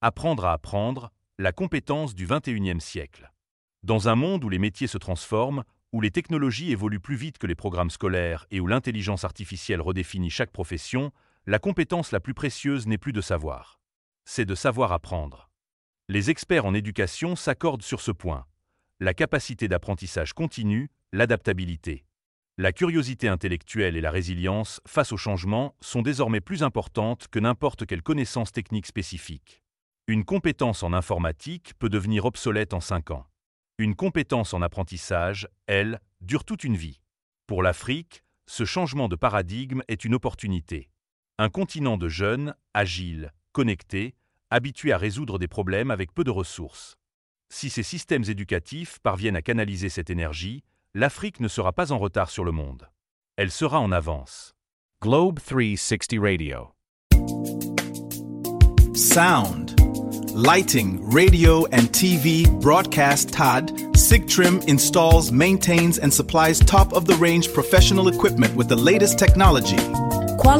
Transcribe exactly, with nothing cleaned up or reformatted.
Apprendre à apprendre, la compétence du vingt et unième siècle. Dans un monde où les métiers se transforment, où les technologies évoluent plus vite que les programmes scolaires et où l'intelligence artificielle redéfinit chaque profession, la compétence la plus précieuse n'est plus de savoir. C'est de savoir apprendre. Les experts en éducation s'accordent sur ce point. La capacité d'apprentissage continu, l'adaptabilité. La curiosité intellectuelle et la résilience face au changement sont désormais plus importantes que n'importe quelle connaissance technique spécifique. Une compétence en informatique peut devenir obsolète en cinq ans. Une compétence en apprentissage, elle, dure toute une vie. Pour l'Afrique, ce changement de paradigme est une opportunité. Un continent de jeunes, agiles, connectés, habitués à résoudre des problèmes avec peu de ressources. Si ces systèmes éducatifs parviennent à canaliser cette énergie, l'Afrique ne sera pas en retard sur le monde. Elle sera en avance. Globe three sixty Radio. Sound. Lighting, radio, and T V broadcast T A D, Sigtrim installs, maintains, and supplies top-of-the-range professional equipment with the latest technology.